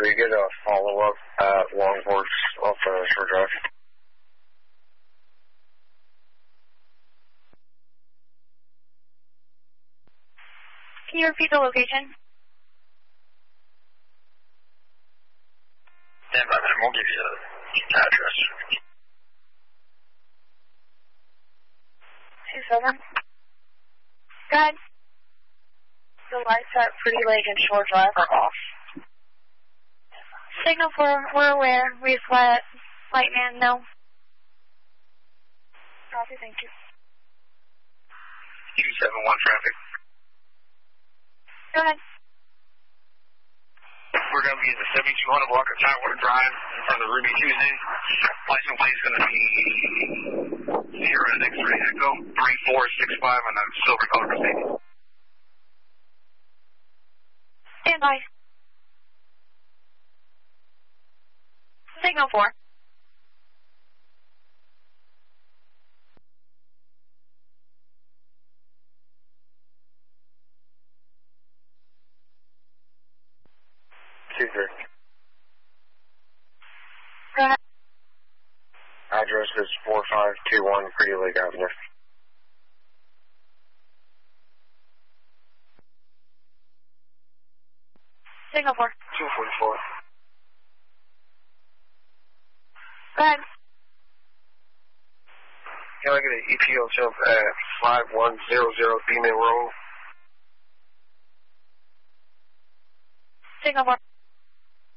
2-3, get a follow-up at Longhorse off Shore Drive. Can you repeat the location? Stand by, man. We'll give you the address. 27. Go ahead. The lights at Pretty Lake and Shore Drive are off. Signal 4, we're aware. We just let Lightman know. Copy, thank you. 271 traffic. Go ahead. We're going to be at the 7200 block of Tidewater Drive in front of the Ruby Tuesday. License plate is going to be 0 X-ray Echo 3465 on a silver color Mercedes. Stand by. Signal 4. Go ahead. Address is 4521 Pretty Lake Avenue. Signal 4. 244. Go ahead. Can I get an EPO jump at 5100 Beeman Road? Signal 4.